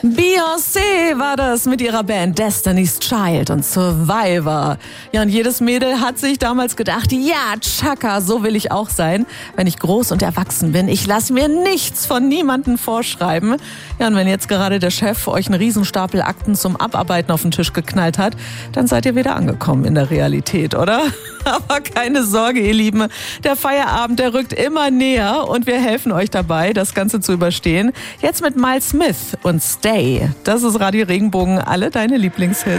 Beyoncé war das mit ihrer Band Destiny's Child und Survivor. Ja, und jedes Mädel hat sich damals gedacht, ja, Chaka, so will ich auch sein, wenn ich groß und erwachsen bin. Ich lasse mir nichts von niemandem vorschreiben. Ja, und wenn jetzt gerade der Chef euch einen Riesenstapel Akten zum Abarbeiten auf den Tisch geknallt hat, dann seid ihr wieder angekommen in der Realität, oder? Aber keine Sorge, ihr Lieben, der Feierabend, der rückt immer näher und wir helfen euch dabei, das Ganze zu überstehen. Jetzt mit Miles Smith und Stay. Das ist Radio Regenbogen, alle deine Lieblingshits.